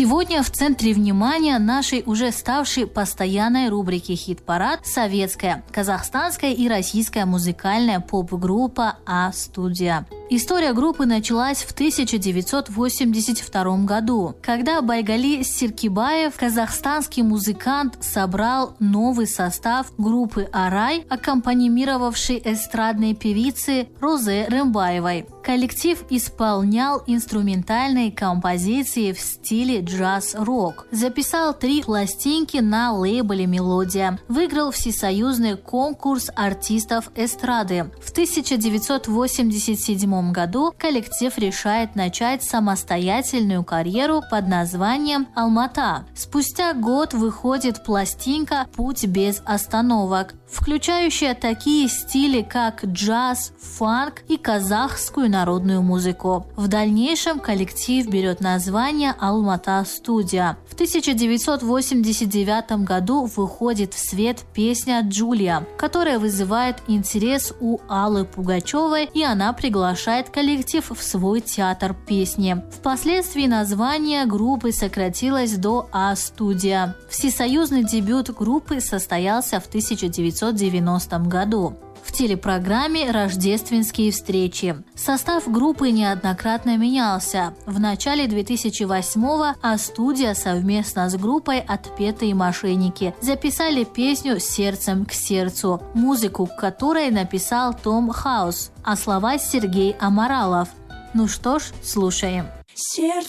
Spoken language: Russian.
Сегодня в центре внимания нашей уже ставшей постоянной рубрики «Хит-парад» советская, казахстанская и российская музыкальная поп-группа «А-студия». История группы началась в 1982 году, когда Байгали Сиркибаев, казахстанский музыкант, собрал новый состав группы «Арай», аккомпанимировавшей эстрадной певице Розе Рымбаевой. Коллектив исполнял инструментальные композиции в стиле джаз-рок, записал 3 пластинки на лейбле «Мелодия», выиграл всесоюзный конкурс артистов эстрады. В 1987 году коллектив решает начать самостоятельную карьеру под названием «Алмата». Спустя год выходит пластинка «Путь без остановок», включающая такие стили, как джаз, фанк и казахскую народную музыку. В дальнейшем коллектив берет название «Алмата Студия». В 1989 году выходит в свет песня «Джулия», которая вызывает интерес у Аллы Пугачевой, и она приглашает коллектив в свой театр песни. Впоследствии название группы сократилось до «А-студия». Всесоюзный дебют группы состоялся в 1990 году в телепрограмме «Рождественские встречи». Состав группы неоднократно менялся. В начале 2008-го «А-студия» совместно с группой «Отпетые мошенники» записали песню «Сердцем к сердцу», музыку к которой написал Том Хаус, а слова Сергей Аморалов. Ну что ж, слушаем.